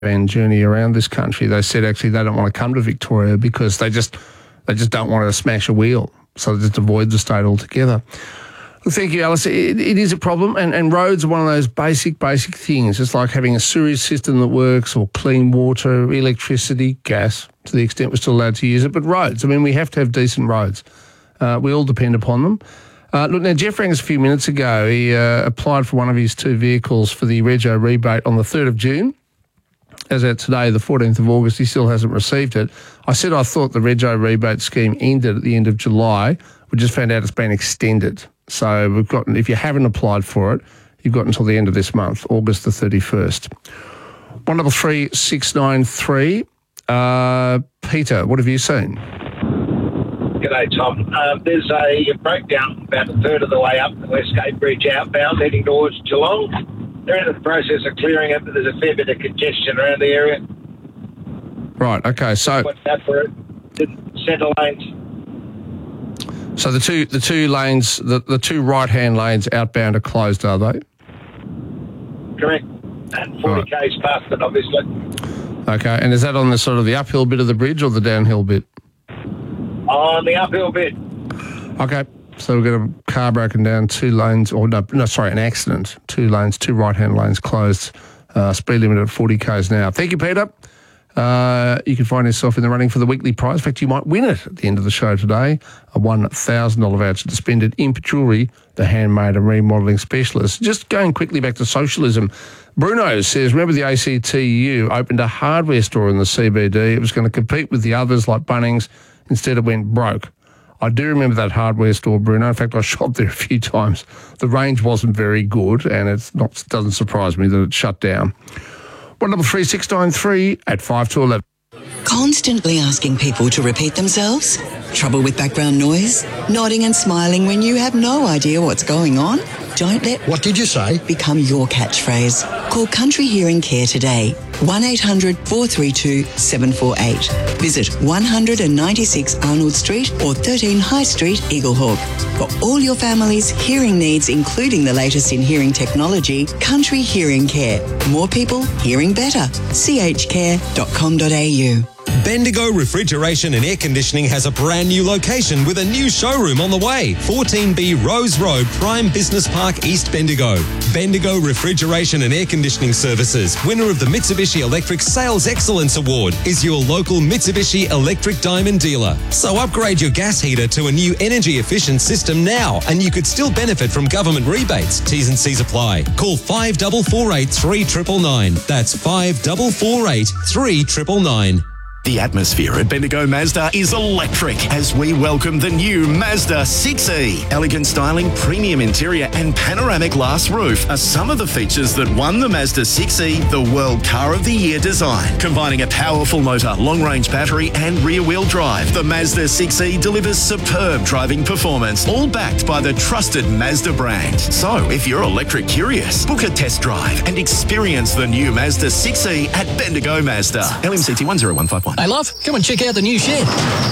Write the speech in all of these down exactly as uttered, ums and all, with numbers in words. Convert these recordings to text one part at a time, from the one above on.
van journey around this country, they said actually they don't want to come to Victoria because they just they just don't want to smash a wheel. So they just avoid the state altogether. Well, thank you, Alice. It, it is a problem, and, and roads are one of those basic, basic things. It's like having a sewage system that works, or clean water, electricity, gas, to the extent we're still allowed to use it. But roads, I mean, we have to have decent roads. Uh, we all depend upon them. Uh, look, now, Jeff rang us a few minutes ago. He uh, applied for one of his two vehicles for the Rego rebate on the third of June. As at today, the fourteenth of August, he still hasn't received it. I said I thought the Rego rebate scheme ended at the end of July. We just found out it's been extended. So we've got, if you haven't applied for it, you've got until the end of this month, August the thirty-first. one double three six nine three. Uh, Peter, what have you seen? G'day, Tom. Um, there's a breakdown about a third of the way up the Westgate Bridge outbound, heading towards Geelong. They're in the process of clearing it, but there's a fair bit of congestion around the area. Right, okay, so... What's that for it? Centre lanes. So the two the two lanes, the, the two right-hand lanes outbound are closed, are they? Correct. And forty k's past it, obviously. Okay, and is that on the sort of the uphill bit of the bridge or the downhill bit? On the uphill bit. Okay, so we've got a car broken down, two lanes, or no, no sorry, an accident, two lanes, two right-hand lanes closed, uh, speed limit at forty k's now. Thank you, Peter. Uh, you can find yourself in the running for the weekly prize. In fact, you might win it at the end of the show today. A one thousand dollars voucher to spend at Imp Jewellery, the handmade and remodelling specialist. Just going quickly back to socialism. Bruno says, remember the A C T U opened a hardware store in the C B D. It was going to compete with the others like Bunnings. Instead, it went broke. I do remember that hardware store, Bruno. In fact, I shopped there a few times. The range wasn't very good, and it doesn't surprise me that it shut down. one double three six nine three at five to eleven. Constantly asking people to repeat themselves? Trouble with background noise? Nodding and smiling when you have no idea what's going on? Don't let What did you say? become your catchphrase. Call Country Hearing Care today. one eight hundred four three two seven four eight. Visit one ninety-six Arnold Street or thirteen High Street, Eaglehawk. For all your family's hearing needs, including the latest in hearing technology, Country Hearing Care. More people hearing better. c h care dot com dot a u. Bendigo Refrigeration and Air Conditioning has a brand new location with a new showroom on the way. fourteen B Rose Road, Prime Business Park, East Bendigo. Bendigo Refrigeration and Air Conditioning Services, winner of the Mitsubishi Electric Sales Excellence Award, is your local Mitsubishi Electric Diamond dealer. So upgrade your gas heater to a new energy efficient system now, and you could still benefit from government rebates. T's and C's apply. Call five four four eight three nine nine nine. That's five four four eight three nine nine nine. The atmosphere at Bendigo Mazda is electric as we welcome the new Mazda six E. Elegant styling, premium interior and panoramic glass roof are some of the features that won the Mazda six E the World Car of the Year design. Combining a powerful motor, long-range battery and rear-wheel drive, the Mazda six E delivers superb driving performance, all backed by the trusted Mazda brand. So if you're electric curious, book a test drive and experience the new Mazda six E at Bendigo Mazda. L M C T one zero one five one. Hey, love, come and check out the new shed.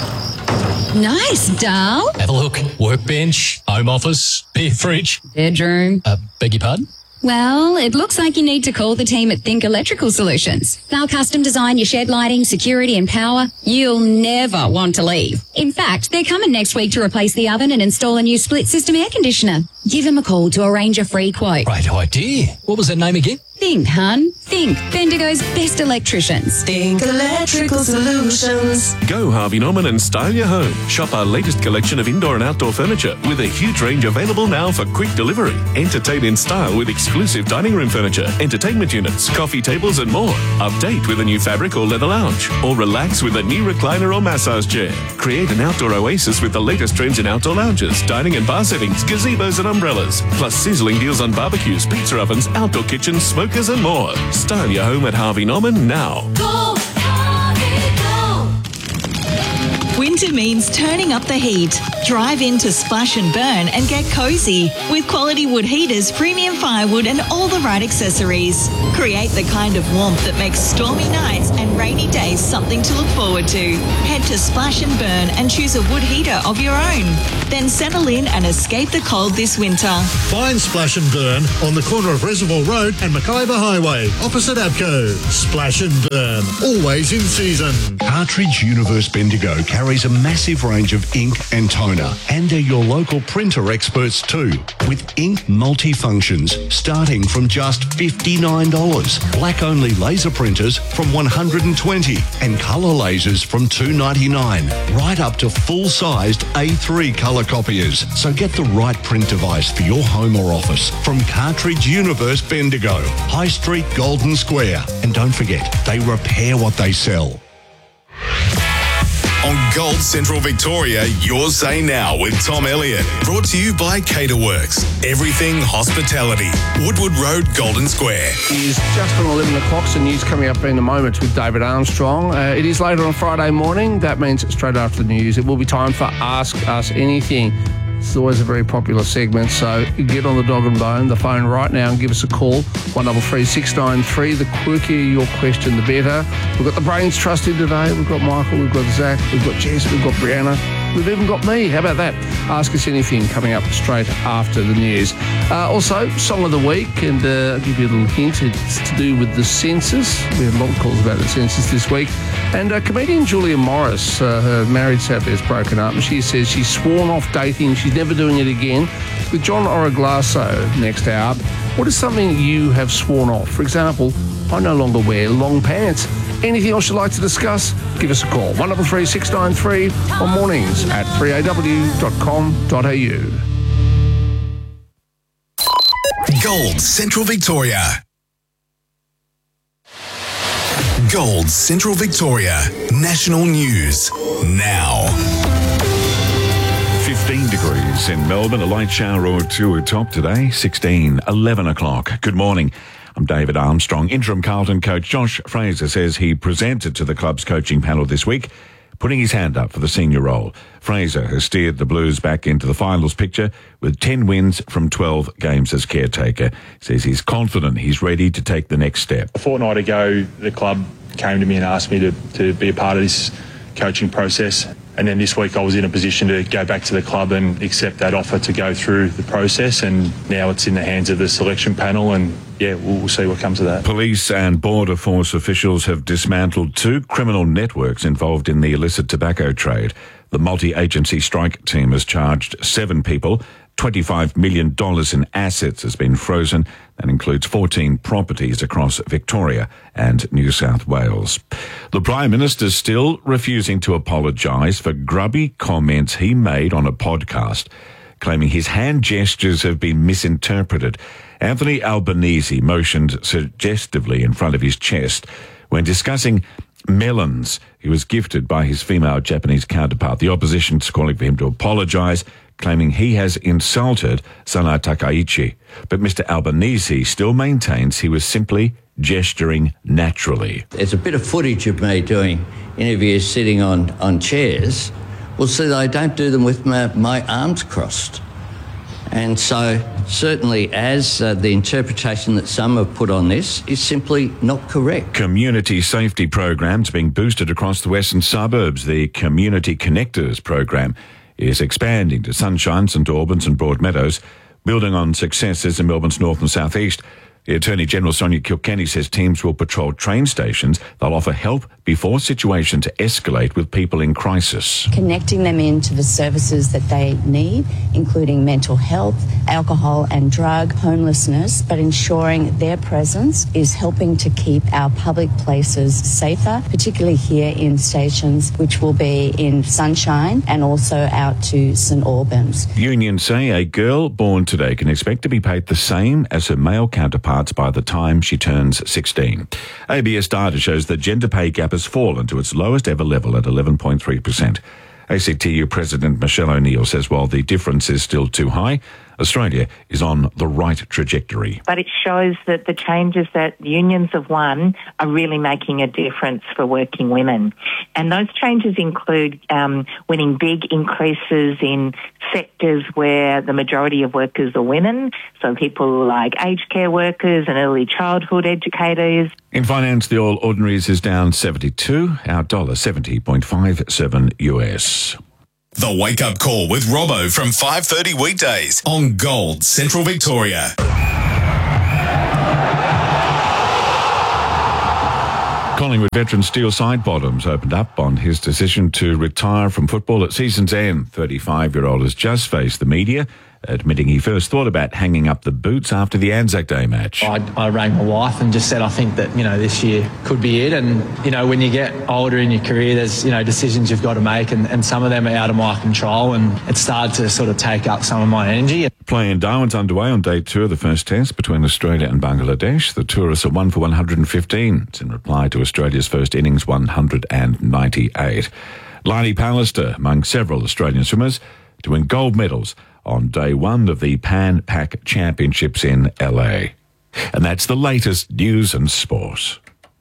Nice, doll. Have a look. Workbench, home office, beer fridge. Bedroom. Uh, beg your pardon? Well, it looks like you need to call the team at Think Electrical Solutions. They'll custom design your shed lighting, security and power. You'll never want to leave. In fact, they're coming next week to replace the oven and install a new split system air conditioner. Give them a call to arrange a free quote. Great idea. What was that name again? Think, hun. Think. Bendigo's best electricians. Think Electrical Solutions. Go Harvey Norman and style your home. Shop our latest collection of indoor and outdoor furniture with a huge range available now for quick delivery. Entertain in style with exclusive dining room furniture, entertainment units, coffee tables and more. Update with a new fabric or leather lounge. Or relax with a new recliner or massage chair. Create an outdoor oasis with the latest trends in outdoor lounges, dining and bar settings, gazebos and umbrellas. Plus sizzling deals on barbecues, pizza ovens, outdoor kitchens, smokers and more. Style your home at Harvey Norman now. Go, Harvey, go. Winter means turning up the heat. Drive into Splash and Burn and get cosy with quality wood heaters, premium firewood and all the right accessories. Create the kind of warmth that makes stormy nights and rainy days something to look forward to. Head to Splash and Burn and choose a wood heater of your own. Then settle in and escape the cold this winter. Find Splash and Burn on the corner of Reservoir Road and Mackayba Highway, opposite Abco. Splash and Burn, always in season. Cartridge Universe Bendigo carries a massive range of ink and toner, and they're your local printer experts too, with ink multifunctions starting from just fifty-nine dollars, black-only laser printers from one hundred twenty dollars, and colour lasers from two dollars ninety-nine, right up to full-sized A three colour copiers. So get the right print device for your home or office from Cartridge Universe Bendigo, High Street, Golden Square. And don't forget, they repair what they sell. On Gold Central Victoria, your say now with Tom Elliott. Brought to you by Caterworks. Everything hospitality. Woodward Road, Golden Square. It is just on eleven o'clock, so news coming up in a moment with David Armstrong. Uh, it is later on Friday morning. That means straight after the news. It will be time for Ask Us Anything. It's always a very popular segment, so get on the dog and bone, the phone right now, and give us a call, one double three six nine three. The quirkier your question, the better. We've got the Brains Trust in today. We've got Michael, we've got Zach, we've got Jess, we've got Brianna. We've even got me. How about that? Ask Us Anything coming up straight after the news. Uh, also, Song of the Week, and uh, I'll give you a little hint. It's to do with the census. We had a lot of calls about the census this week. And uh, comedian Julia Morris, uh, her marriage sadly has broken up, and she says she's sworn off dating. She's never doing it again. With John Oraglasso next hour, what is something you have sworn off? For example, I no longer wear long pants. Anything else you'd like to discuss? Give us a call. one double three six nine three on mornings at three a w dot com dot a u. Gold Central Victoria. Gold Central Victoria. National news now. fifteen degrees in Melbourne, a light shower or two atop today, sixteen, eleven o'clock. Good morning. I'm David Armstrong. Interim Carlton coach Josh Fraser says he presented to the club's coaching panel this week, putting his hand up for the senior role. Fraser has steered the Blues back into the finals picture with ten wins from twelve games as caretaker. Says he's confident he's ready to take the next step. A fortnight ago, the club came to me and asked me to, to be a part of this coaching process. And then this week I was in a position to go back to the club and accept that offer to go through the process. And now it's in the hands of the selection panel, and yeah, we'll, we'll see what comes of that. Police and Border Force officials have dismantled two criminal networks involved in the illicit tobacco trade. The multi-agency strike team has charged seven people. twenty-five million dollars in assets has been frozen. That includes fourteen properties across Victoria and New South Wales. The Prime Minister's still refusing to apologise for grubby comments he made on a podcast, claiming his hand gestures have been misinterpreted. Anthony Albanese motioned suggestively in front of his chest when discussing melons he was gifted by his female Japanese counterpart. The opposition's calling for him to apologise, claiming he has insulted Sana Takaichi. But Mister Albanese still maintains he was simply gesturing naturally. There's a bit of footage of me doing interviews sitting on, on chairs. Well, see, I don't do them with my, my arms crossed. And so certainly as uh, the interpretation that some have put on this is simply not correct. Community safety programs being boosted across the western suburbs. The Community Connectors program is expanding to Sunshine, St Albans and Broadmeadows, building on successes in Melbourne's north and southeast. The Attorney-General Sonia Kilkenny says teams will patrol train stations. They'll offer help before situations escalate with people in crisis. Connecting them into the services that they need, including mental health, alcohol and drug, homelessness, but ensuring their presence is helping to keep our public places safer, particularly here in stations, which will be in Sunshine and also out to St Albans. Unions say a girl born today can expect to be paid the same as her male counterparts by the time she turns sixteen. A B S data shows the gender pay gap has fallen to its lowest ever level at eleven point three percent. A C T U President Michelle O'Neill says while the difference is still too high, Australia is on the right trajectory. But it shows that the changes that unions have won are really making a difference for working women. And those changes include um, winning big increases in sectors where the majority of workers are women, so people like aged care workers and early childhood educators. In finance, the All Ordinaries is down seventy-two, our one dollar seventy point five seven U S. The Wake Up Call with Robbo from five thirty weekdays on Gold Central Victoria. Collingwood veteran Steele Sidebottoms opened up on his decision to retire from football at season's end. thirty-five-year-old has just faced the media, admitting he first thought about hanging up the boots after the Anzac Day match. I, I rang my wife and just said, I think that, you know, this year could be it. And, you know, when you get older in your career, there's, you know, decisions you've got to make, and, and some of them are out of my control, and it started to sort of take up some of my energy. Play in Darwin's underway on day two of the first test between Australia and Bangladesh. The tourists are one for one hundred fifteen. It's in reply to Australia's first innings one hundred ninety-eight. Lani Pallister among several Australian swimmers to win gold medals on day one of the Pan Pac Championships in L A. And that's the latest news and sport.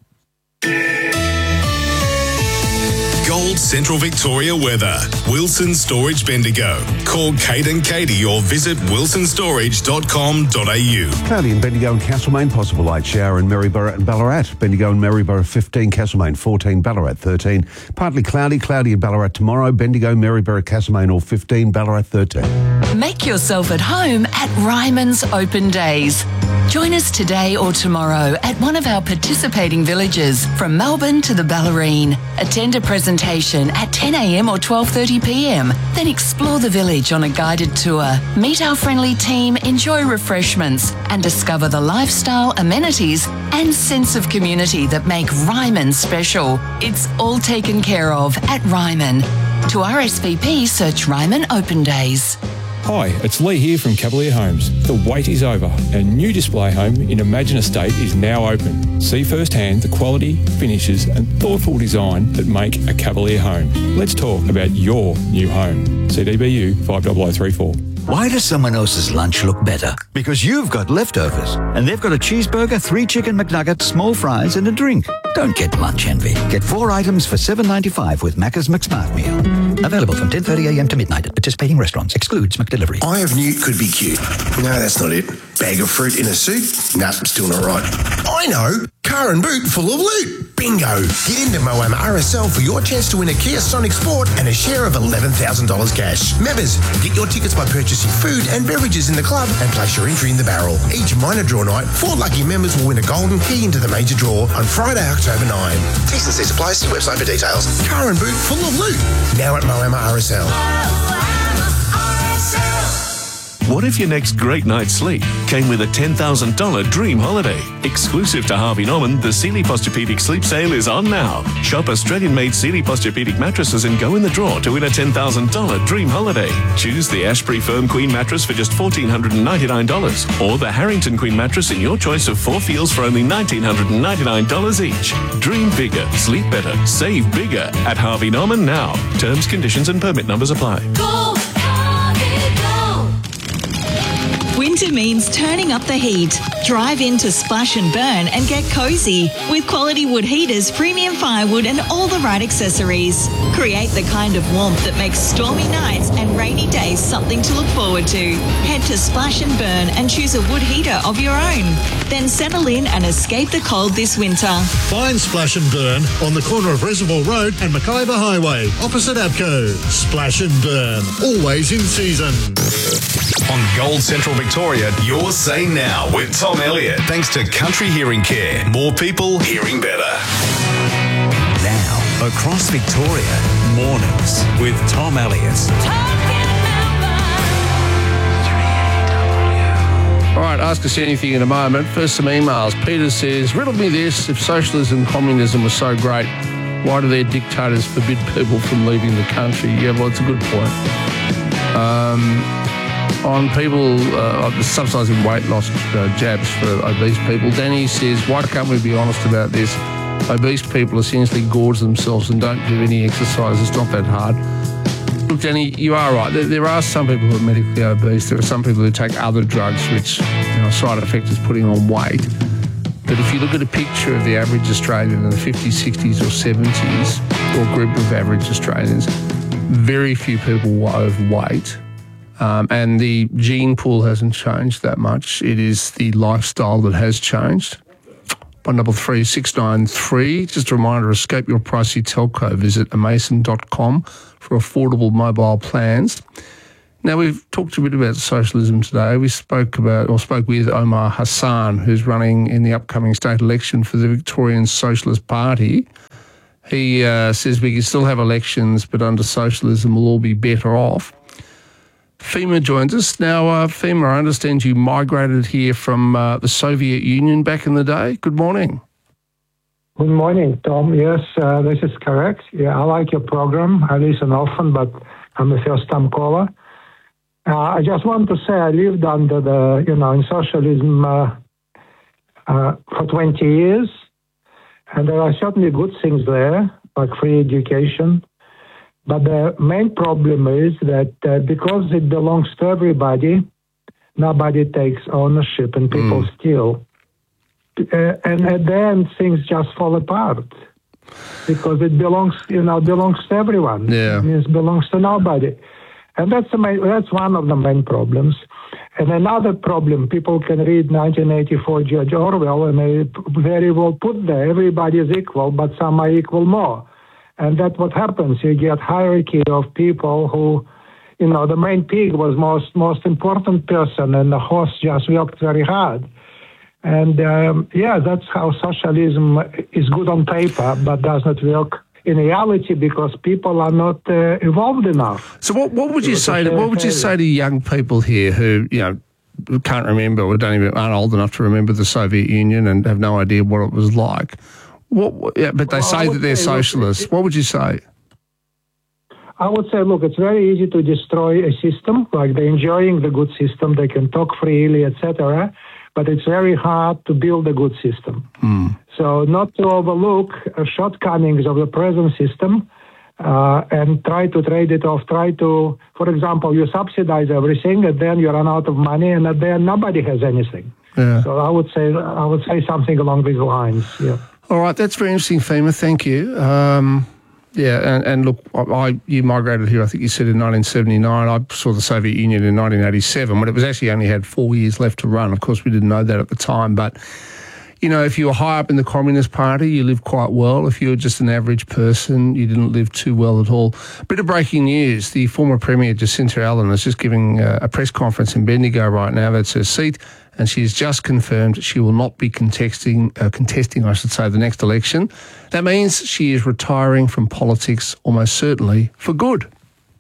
Gold Central Victoria weather. Wilson Storage Bendigo. Call Kate and Katie or visit wilson storage dot com dot a u. Cloudy in Bendigo and Castlemaine, possible light shower in Maryborough and Ballarat. Bendigo and Maryborough fifteen, Castlemaine fourteen, Ballarat thirteen. Partly cloudy, cloudy in Ballarat tomorrow. Bendigo, Maryborough, Castlemaine all fifteen, Ballarat thirteen. Make yourself at home at Ryman's Open Days. Join us today or tomorrow at one of our participating villages from Melbourne to the Bellarine. Attend a presentation at ten a m or twelve thirty p m. Then explore the village on a guided tour. Meet our friendly team, enjoy refreshments and discover the lifestyle, amenities and sense of community that make Ryman special. It's all taken care of at Ryman. To R S V P, search Ryman Open Days. Hi, it's Lee here from Cavalier Homes. The wait is over. Our new display home in Imagine Estate is now open. See firsthand the quality, finishes and thoughtful design that make a Cavalier home. Let's talk about your new home. C D B U five zero zero three four. Why does someone else's lunch look better? Because you've got leftovers. And they've got a cheeseburger, three chicken McNuggets, small fries and a drink. Don't get lunch envy. Get four items for seven dollars ninety-five with Macca's McSmart Meal. Available from ten thirty a m to midnight at participating restaurants. Excludes McDelivery. Eye of Newt could be cute. No, that's not it. Bag of fruit in a suit? Nah, still not right. I know. Car and boot full of loot. Bingo. Get into Moama R S L for your chance to win a Kia Sonic Sport and a share of eleven thousand dollars cash. Members, get your tickets by purchasing food and beverages in the club and place your entry in the barrel. Each minor draw night, four lucky members will win a golden key into the major draw on Friday, October ninth. T's and C's apply. See website for details. Car and boot full of loot. Now at Moama R S L. What if your next great night's sleep came with a ten thousand dollars dream holiday? Exclusive to Harvey Norman, the Sealy Posturepedic Sleep Sale is on now. Shop Australian-made Sealy Posturepedic mattresses and go in the draw to win a ten thousand dollars dream holiday. Choose the Ashbury Firm Queen mattress for just one thousand four hundred ninety-nine dollars or the Harrington Queen mattress in your choice of four feels for only one thousand nine hundred ninety-nine dollars each. Dream bigger, sleep better, save bigger at Harvey Norman now. Terms, conditions and permit numbers apply. Go! Winter means turning up the heat. Drive into Splash and Burn and get cozy with quality wood heaters, premium firewood and all the right accessories. Create the kind of warmth that makes stormy nights and rainy days something to look forward to. Head to Splash and Burn and choose a wood heater of your own. Then settle in and escape the cold this winter. Find Splash and Burn on the corner of Reservoir Road and Mackay Highway, opposite Abco. Splash and Burn, always in season. On Gold Central Victoria, your say now with Tom Elliott. Thanks to Country Hearing Care. More people hearing better. Now, across Victoria, mornings with Tom Elliott. All right, ask us anything in a moment. First, some emails. Peter says, riddle me this. If socialism and communism were so great, why do their dictators forbid people from leaving the country? Yeah, well, it's a good point. Um... On people uh, subsidising weight loss uh, jabs for obese people, Danny says, why can't we be honest about this? Obese people essentially gorge themselves and don't do any exercise. It's not that hard. Look, Danny, you are right. There, there are some people who are medically obese. There are some people who take other drugs which, you know, side effect is putting on weight. But if you look at a picture of the average Australian in the fifties, sixties or seventies, or group of average Australians, very few people were overweight. Um, and the gene pool hasn't changed that much. It is the lifestyle that has changed. One double three six nine three. Just a reminder: escape your pricey telco. Visit amason dot com for affordable mobile plans. Now, we've talked a bit about socialism today. We spoke about, or spoke with Omar Hassan, who's running in the upcoming state election for the Victorian Socialist Party. He uh, says we can still have elections, but under socialism we'll all be better off. FEMA joins us. Now, uh, FEMA, I understand you migrated here from uh, the Soviet Union back in the day. Good morning. Good morning, Tom. Yes, uh, this is correct. Yeah, I like your program. I listen often, but I'm a first-time caller. Uh, I just want to say I lived under the, you know, in socialism uh, uh, for twenty years, and there are certainly good things there, like free education. But the main problem is that uh, because it belongs to everybody, nobody takes ownership and people mm. steal. Uh, and at the end, things just fall apart because it belongs, you know, belongs to everyone. Yeah. It means belongs to nobody. And that's the main, that's one of the main problems. And another problem, people can read nineteen eighty-four George Orwell, and they very well put there, everybody is equal, but some are equal more. And that's what happens. You get hierarchy of people who, you know, the main pig was most most important person, and the horse just worked very hard. And um, yeah, that's how socialism is good on paper, but does not work in reality because people are not uh, evolved enough. So, what, what would you say? To, what would you say to young people here who, you know, can't remember or don't even aren't old enough to remember the Soviet Union and have no idea what it was like? What, yeah, but they well, say that they're say, socialists. Look, what would you say? I would say, look, it's very easy to destroy a system. Like they're enjoying the good system, they can talk freely, et cetera. But it's very hard to build a good system. Mm. So not to overlook uh, shortcomings of the present system uh, and try to trade it off. Try to, for example, you subsidize everything, and then you run out of money, and then nobody has anything. Yeah. So I would say I would say something along these lines. Yeah. All right, that's very interesting, FEMA. Thank you. Um, yeah, and, and look, I, I you migrated here, I think you said, in nineteen seventy-nine. I saw the Soviet Union in nineteen eighty-seven, when it was actually only had four years left to run. Of course, we didn't know that at the time. But, you know, if you were high up in the Communist Party, you lived quite well. If you were just an average person, you didn't live too well at all. Bit of breaking news. The former Premier, Jacinta Allen, is just giving uh, a press conference in Bendigo right now. That's her seat. And she has just confirmed she will not be contesting, uh, contesting, I should say, the next election. That means she is retiring from politics almost certainly for good.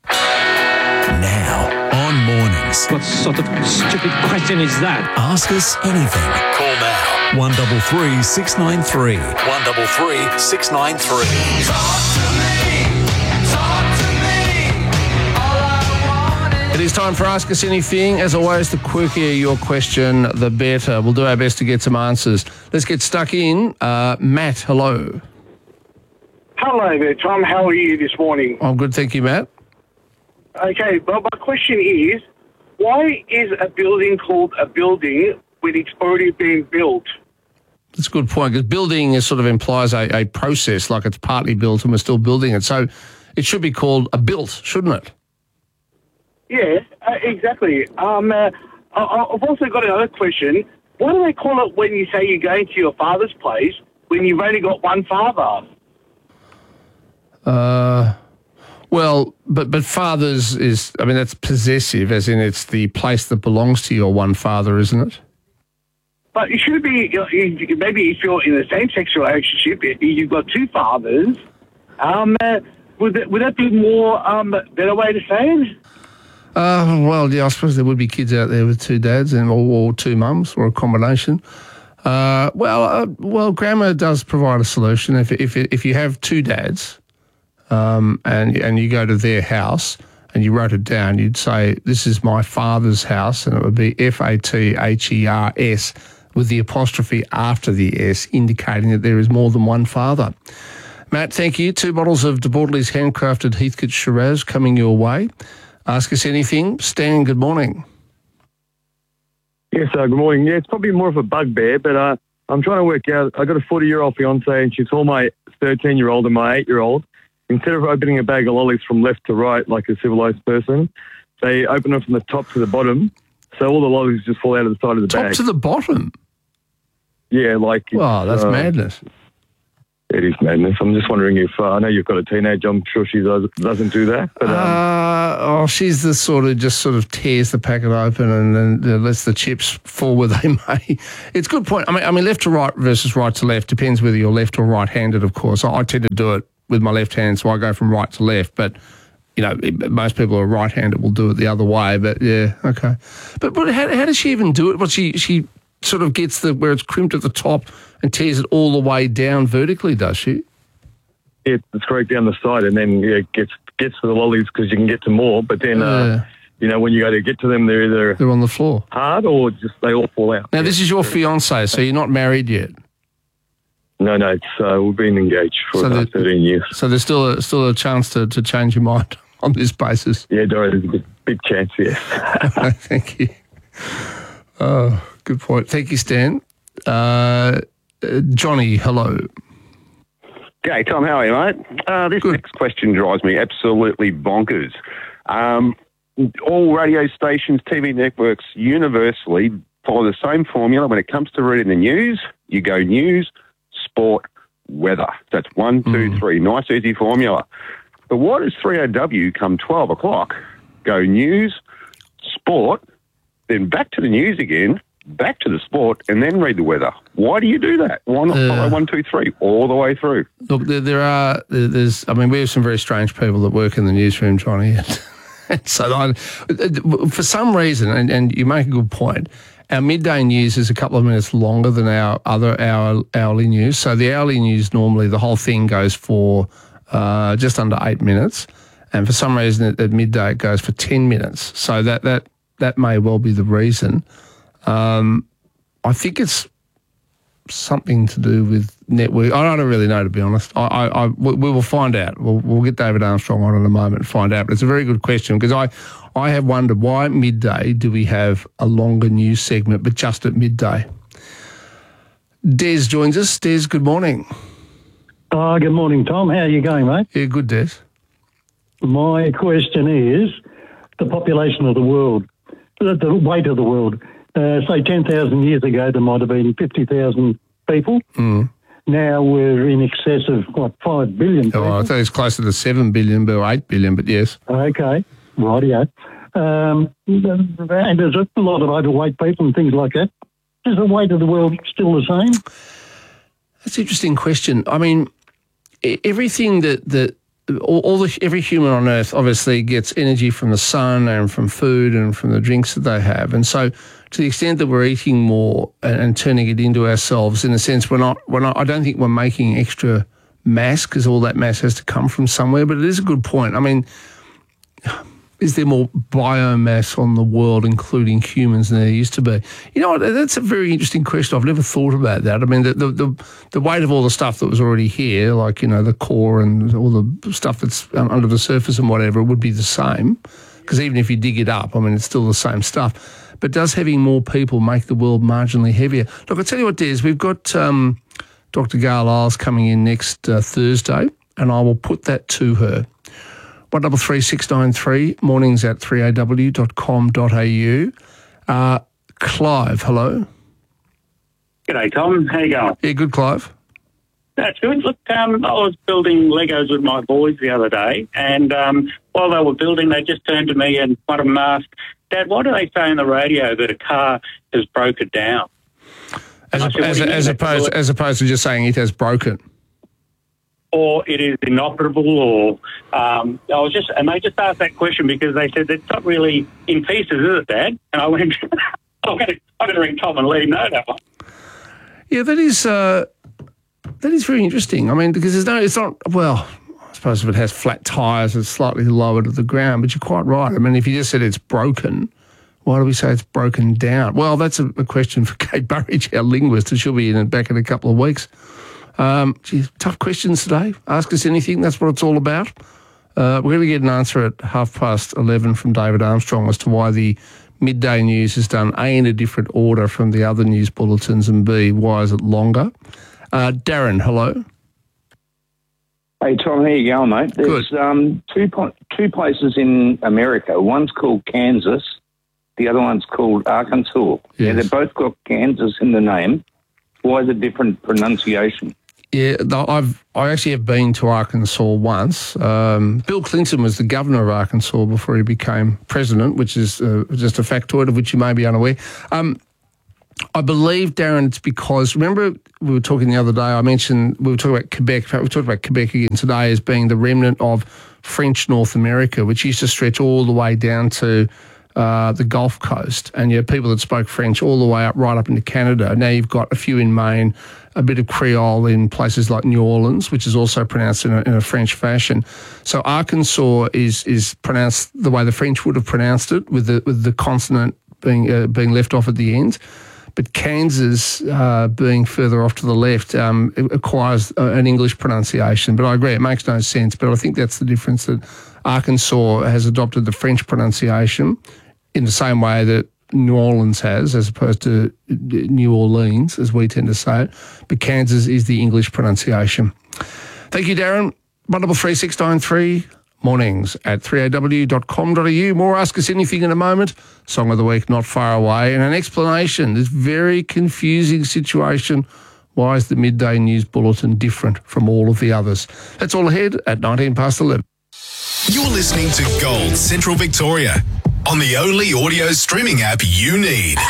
Now, on Mornings. What sort of stupid question is that? Ask us anything. Call now. one double three six nine three. one double three six nine three. Talk to me. Talk to me. All I want is... It is time for Ask Us Anything. As always, the quirkier your question, the better. We'll do our best to get some answers. Let's get stuck in. Uh, Matt, hello. Hello there, Tom. How are you this morning? I'm good, thank you, Matt. Okay, well, my question is, why is a building called a building when it's already been built? That's a good point, because building is sort of implies a, a process, like it's partly built and we're still building it. So it should be called a built, shouldn't it? Yeah, uh, exactly. Um, uh, I, I've also got another question. Why do they call it when you say you're going to your father's place when you've only got one father? Uh... Well, but but fathers is, I mean, that's possessive, as in it's the place that belongs to your one father, isn't it? But it should be, maybe if you're in a same-sex relationship, you've got two fathers, um, uh, would, that, would that be more, um, better way to say it? Uh, well, yeah, I suppose there would be kids out there with two dads and or, or two mums, or a combination. Uh, well, uh, well, grammar does provide a solution. If if if you have two dads, Um, and and you go to their house and you wrote it down, you'd say, this is my father's house, and it would be F A T H E R S with the apostrophe after the S, indicating that there is more than one father. Matt, thank you. Two bottles of De Bortolys handcrafted Heathcote Shiraz coming your way. Ask us anything. Stan, good morning. Yes, uh, good morning. Yeah, it's probably more of a bugbear, but uh, I'm trying to work out. I got a forty-year-old fiance, and she told my thirteen-year-old and my eight-year-old, instead of opening a bag of lollies from left to right like a civilized person, they open them from the top to the bottom, so all the lollies just fall out of the side of the Top bag. to the bottom? Yeah, like... Wow, that's uh, madness. It is madness. I'm just wondering if... Uh, I know you've got a teenager. I'm sure she does, doesn't do that. But, um, Uh, oh, she's the sort of just sort of tears the packet open and then uh, lets the chips fall where they may. It's a good point. I mean, I mean, left to right versus right to left depends whether you're left or right-handed. Of course, I, I tend to do it with my left hand, so I go from right to left. But you know, it, most people who are right-handed will do it the other way. But yeah, okay. But but how, how does she even do it? What she she sort of gets the where it's crimped at the top and tears it all the way down vertically, does she? yeah, it's correct down the side, and then yeah, it gets gets to the lollies because you can get to more. But then, uh, Yeah. you know, when you go to get to them, they're either They're on the floor hard or just they all fall out. Now, this is your fiance, so you're not married yet. No, no, it's uh, we've been engaged for So about the- thirteen years. So there's still a, still a chance to, to change your mind on this basis. Yeah, Doro, there's a big, big chance, yes. Thank you. Oh, good point. Thank you, Stan. Uh, uh, Johnny, hello. G'day, Tom. How are you, mate? Uh, this next question drives me absolutely bonkers. Um, all radio stations, T V networks universally follow the same formula when it comes to reading the news. You go news, sport, weather. That's one, two, three. Nice, easy formula. But what does three O W come twelve o'clock? Go news, sport, then back to the news again, back to the sport, and then read the weather. Why do you do that? Why not Uh, follow one, two, three all the way through? Look, there, there are, there- there's, I mean, we have some very strange people that work in the newsroom, Johnny. And so I, for some reason, and, and you make a good point, our midday news is a couple of minutes longer than our other hour, hourly news. So the hourly news, normally the whole thing goes for uh, just under eight minutes. And for some reason at, at midday it goes for ten minutes. So that, that, that may well be the reason. Um, I think it's something to do with network. I don't really know, to be honest. I, I, I we we will find out. We'll, we'll get David Armstrong on in a moment and find out. But it's a very good question because I, I have wondered why at midday do we have a longer news segment, but just at midday. Des joins us. Des, good morning. Oh, good morning, Tom. How are you going, mate? Yeah, good, Des. My question is the population of the world, the, the weight of the world. Uh, say ten thousand years ago, there might have been fifty thousand people. Mm. Now we're in excess of, what, five billion people? Oh, I thought it's closer to seven billion, but eight billion, but yes. Okay, rightio. Um, and there's a lot of overweight people and things like that. Is the weight of the world still the same? That's an interesting question. I mean, e- everything that, that all, all the, every human on Earth obviously gets energy from the sun and from food and from the drinks that they have. And so to the extent that we're eating more and, and turning it into ourselves, in a sense, we're not, we're not, I don't think we're making extra mass because all that mass has to come from somewhere. But it is a good point. I mean, is there more biomass on the world, including humans, than there used to be? You know what? That's a very interesting question. I've never thought about that. I mean, the the the, the weight of all the stuff that was already here, like, you know, the core and all the stuff that's um, under the surface and whatever, would be the same. Because even if you dig it up, I mean, it's still the same stuff. But does having more people make the world marginally heavier? Look, I'll tell you what, Des, we've got um, Doctor Gail Isles coming in next uh, Thursday, and I will put that to her. one double three six nine three, mornings at three a w dot com dot a u. Uh, Clive, hello. G'day, Tom. How you going? Yeah, good, Clive. That's good. Look, um, I was building Legos with my boys the other day, and um, while they were building, they just turned to me and one of them asked, Dad, why do they say on the radio that a car has broken down? As, I a, said, as, "What do a, you as, mean?" opposed, as opposed to just saying it has broken. Or it is inoperable, or um, I was just, and they just asked that question because they said it's not really in pieces, is it, Dad? And I went, I'm going to, I'm going to ring Tom and let him know that one. Yeah, that is uh, that is very interesting. I mean, because there's no, it's not, well, I suppose if it has flat tyres, it's slightly lower to the ground, but you're quite right. I mean, if you just said it's broken, why do we say it's broken down? Well, that's a, a question for Kate Burridge, our linguist, and she'll be in back in a couple of weeks. Um, geez, tough questions today. Ask us anything. That's what it's all about. Uh, we're going to get an answer at half past eleven from David Armstrong as to why the midday news is done A, in a different order from the other news bulletins, and B, why is it longer? Uh, Darren, hello. Hey, Tom, how you going, mate? There's um, two, po- two places in America. One's called Kansas. The other one's called Arkansas. Yes. Yeah, they've both got Kansas in the name. Why the different pronunciation? Yeah, I've I actually have been to Arkansas once. Um, Bill Clinton was the governor of Arkansas before he became president, which is uh, just a factoid of which you may be unaware. Um, I believe, Darren, it's because, remember we were talking the other day, I mentioned, we were talking about Quebec, in fact, we talked about Quebec again today as being the remnant of French North America, which used to stretch all the way down to uh, the Gulf Coast, and you had people that spoke French all the way up, right up into Canada. Now you've got a few in Maine, a bit of Creole in places like New Orleans, which is also pronounced in a, in a French fashion. So Arkansas is is pronounced the way the French would have pronounced it, with the with the consonant being uh, being left off at the end. But Kansas, uh, being further off to the left, um, it acquires uh, an English pronunciation. But I agree, it makes no sense. But I think that's the difference, that Arkansas has adopted the French pronunciation in the same way that New Orleans has, as opposed to New Orleans, as we tend to say it. But Kansas is the English pronunciation. Thank you, Darren. one double three six nine three. Mornings at three a w dot com dot a u. More Ask Us Anything in a moment. Song of the week not far away. And an explanation. This very confusing situation. Why is the midday news bulletin different from all of the others? That's all ahead at nineteen past eleven. You're listening to Gold Central Victoria on the only audio streaming app you need.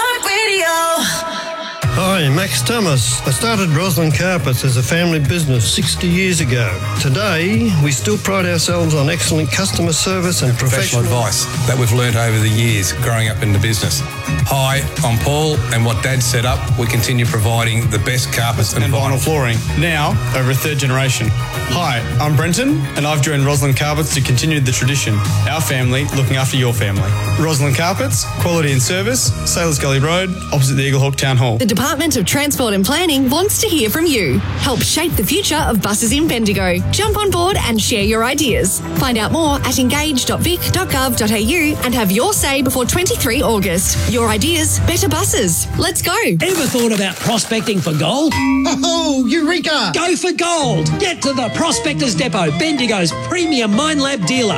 iHeartRadio. Hi, Max Thomas. I started Roslyn Carpets as a family business sixty years ago. Today, we still pride ourselves on excellent customer service and professional professional advice that we've learnt over the years growing up in the business. Hi, I'm Paul, and what Dad set up, we continue providing the best carpets and, and vinyl flooring, now over a third generation. Hi, I'm Brenton, and I've joined Roslyn Carpets to continue the tradition. Our family looking after your family. Roslyn Carpets, quality and service, Sailors Gully Road, opposite the Eagle Hawk Town Hall. The Department of Transport and Planning wants to hear from you. Help shape the future of buses in Bendigo. Jump on board and share your ideas. Find out more at engage dot vic dot gov dot a u and have your say before twenty-three August. Your ideas, better buses. Let's go. Ever thought about prospecting for gold? Oh, Eureka! Go for gold. Get to the Prospectors Depot, Bendigo's premium Minelab dealer.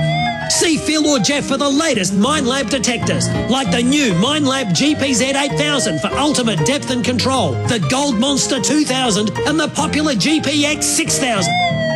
See Phil or Jeff for the latest Minelab detectors, like the new Minelab G P Z eight thousand for ultimate depth and control, the Gold Monster two thousand and the popular G P X six thousand.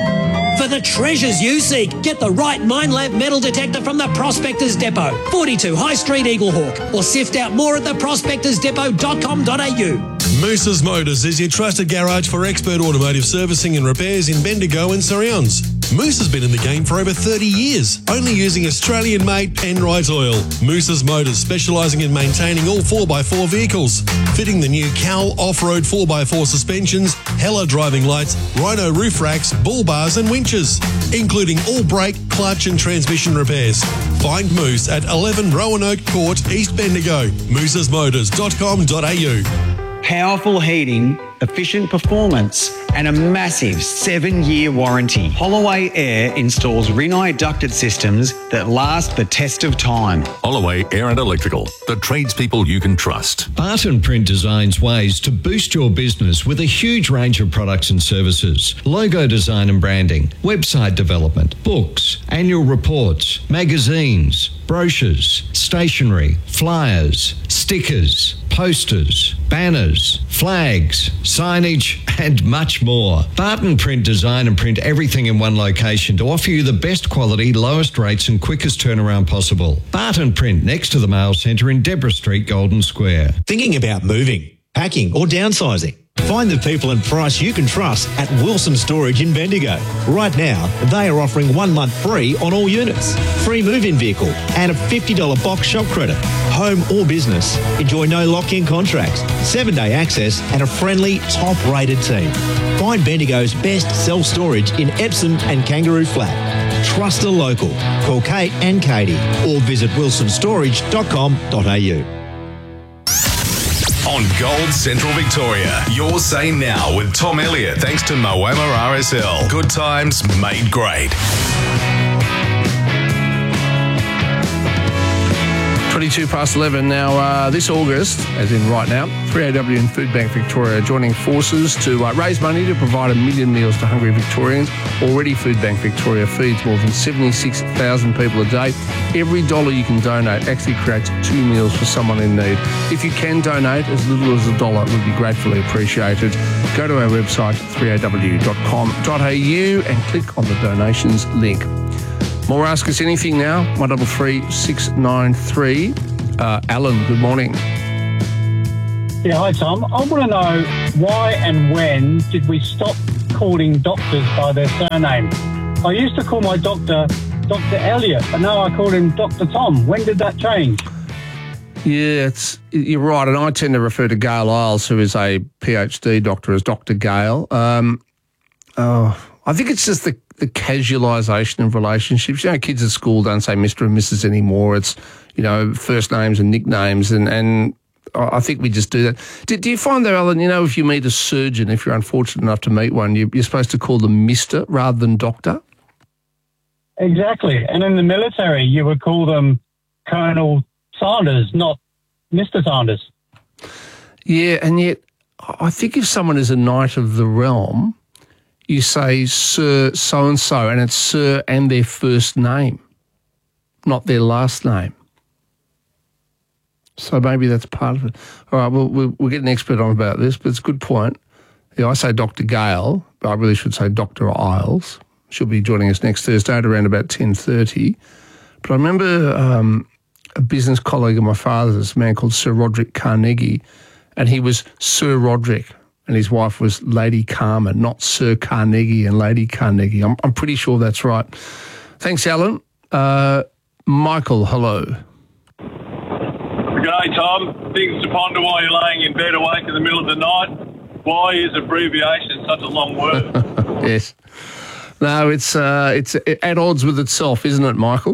For the treasures you seek, get the right Minelab metal detector from the Prospectors Depot, forty-two High Street, Eaglehawk, or sift out more at the prospectors depot dot com dot a u. Moose's Motors is your trusted garage for expert automotive servicing and repairs in Bendigo and surrounds. Moose has been in the game for over thirty years, only using Australian-made Penrite oil. Moose's Motors, specialising in maintaining all four by four vehicles, fitting the new Cal off-road four by four suspensions, Hella driving lights, Rhino roof racks, bull bars and winches, including all brake, clutch and transmission repairs. Find Moose at eleven Roanoke Court, East Bendigo. mooses motors dot com dot a u. Powerful heating, efficient performance, and a massive seven-year warranty. Holloway Air installs Rinnai ducted systems that last the test of time. Holloway Air and Electrical, the tradespeople you can trust. Barton Print designs ways to boost your business with a huge range of products and services. Logo design and branding, website development, books, annual reports, magazines, brochures, stationery, flyers, stickers, posters, banners, flags, signage, and much more. Barton Print design and print everything in one location to offer you the best quality, lowest rates and quickest turnaround possible. Barton Print, next to the Mail Centre in Deborah Street, Golden Square. Thinking about moving, packing or downsizing? Find the people and price you can trust at Wilson Storage in Bendigo. Right now, they are offering one month free on all units, free move-in vehicle and a fifty dollars box shop credit. Home or business, enjoy no lock-in contracts, seven-day access and a friendly, top-rated team. Find Bendigo's best self-storage in Epsom and Kangaroo Flat. Trust a local. Call Kate and Katie or visit wilson storage dot com dot a u. on Gold Central Victoria. Your Say Now with Tom Elliott, thanks to Moama R S L. Good times made great. twenty-two past eleven now. Uh, this August, as in right now, three A W and Food Bank Victoria are joining forces to uh, raise money to provide a million meals to hungry Victorians. Already, Food Bank Victoria feeds more than seventy-six thousand people a day. Every dollar you can donate actually creates two meals for someone in need. If you can donate as little as a dollar, it would be gratefully appreciated. Go to our website, three a w dot com dot a u, and click on the donations link. More Ask Us Anything now, one double three six nine three. Uh, Alan, good morning. Yeah, hi Tom. I want to know why and when did we stop calling doctors by their surname? I used to call my doctor Doctor Elliott, but now I call him Doctor Tom. When did that change? Yeah, it's you're right, and I tend to refer to Gail Isles, who is a PhD doctor, as Doctor Gail. Um, oh, I think it's just the the casualisation of relationships. You know, kids at school don't say Mister and Missus anymore. It's, you know, first names and nicknames, and, and I think we just do that. Do, do you find though, Alan, you know, if you meet a surgeon, if you're unfortunate enough to meet one, you, you're supposed to call them Mister rather than Doctor? Exactly. And in the military, you would call them Colonel Sanders, not Mister Sanders. Yeah, and yet I think if someone is a knight of the realm, you say Sir so-and-so, and it's Sir and their first name, not their last name. So maybe that's part of it. All right, well, we'll, we'll get an expert on about this, but it's a good point. Yeah, I say Doctor Gale, but I really should say Doctor Isles. She'll be joining us next Thursday at around about ten thirty. But I remember um, a business colleague of my father's, a man called Sir Roderick Carnegie, and he was Sir Roderick, and his wife was Lady Carmen, not Sir Carnegie and Lady Carnegie. I'm, I'm pretty sure that's right. Thanks, Alan. Uh, Michael, hello. G'day, Tom. Things to ponder while you're laying in bed awake in the middle of the night. Why is abbreviation such a long word? Yes. No, it's uh, it's at odds with itself, isn't it, Michael?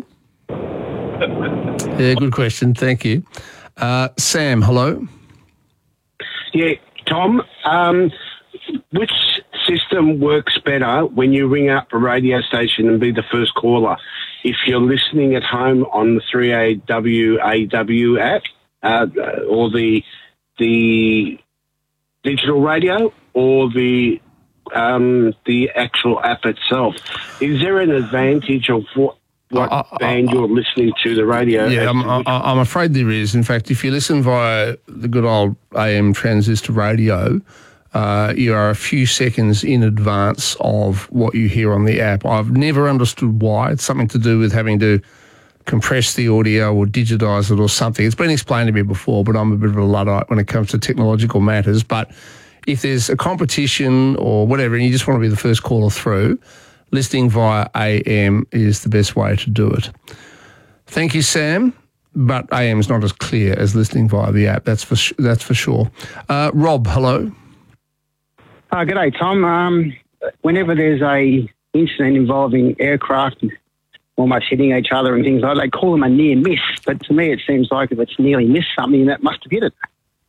Yeah, good question. Thank you. Uh, Sam, hello. Yeah, Tom, um, which system works better when you ring up a radio station and be the first caller? If you're listening at home on the three A W A W app uh, or the the digital radio or the um, the actual app itself, is there an advantage of what, what uh, uh, band you're listening to the radio? Yeah, I'm, I, I'm afraid there is. In fact, if you listen via the good old A M transistor radio, uh, you are a few seconds in advance of what you hear on the app. I've never understood why. It's something to do with having to compress the audio or digitise it or something. It's been explained to me before, but I'm a bit of a Luddite when it comes to technological matters. But if there's a competition or whatever and you just want to be the first caller through, listening via A M is the best way to do it. Thank you, Sam. But A M is not as clear as listening via the app. That's for that's for sure. Uh, Rob, hello. Uh, g'day, Tom. Um, whenever there's a incident involving aircraft almost hitting each other and things like that, they call them a near miss. But to me, it seems like if it's nearly missed something, that must have hit it.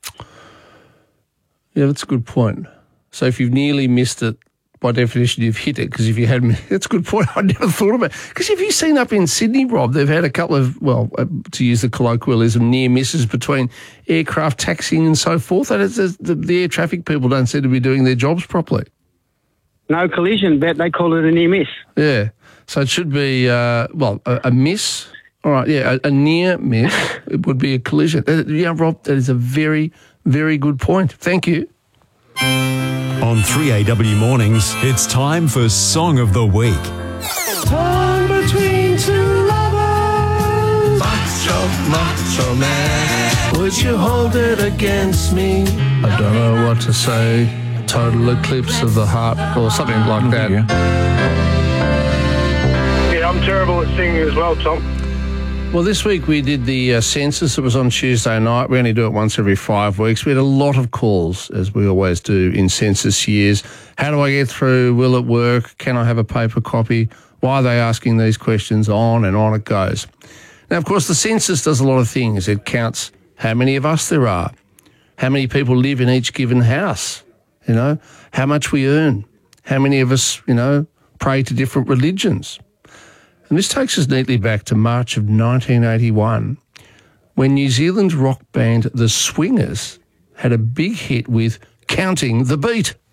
Yeah, that's a good point. So if you've nearly missed it, by definition, you've hit it, because if you hadn't, that's a good point. I never thought about it. Because have you seen up in Sydney, Rob, they've had a couple of, well, uh, to use the colloquialism, near misses between aircraft taxiing and so forth. And it's, it's, the, the air traffic people don't seem to be doing their jobs properly. No collision, but they call it a near miss. Yeah. So it should be, uh, well, a, a miss. All right, yeah, a, a near miss. It would be a collision. Uh, yeah, Rob, that is a very, very good point. Thank you. On three A W Mornings, it's time for Song of the Week. Torn between two lovers. Macho, macho man, would you hold it against me? I don't know what to say. Total eclipse of the heart or something like that. Yeah, I'm terrible at singing as well, Tom. Well, this week we did the uh, census. It was on Tuesday night. We only do it once every five weeks. We had a lot of calls, as we always do in census years. How do I get through? Will it work? Can I have a paper copy? Why are they asking these questions? On and on it goes. Now, of course, the census does a lot of things. It counts how many of us there are, how many people live in each given house, you know, how much we earn, how many of us, you know, pray to different religions. And this takes us neatly back to March of nineteen eighty-one, when New Zealand's rock band The Swingers had a big hit with Counting the Beat.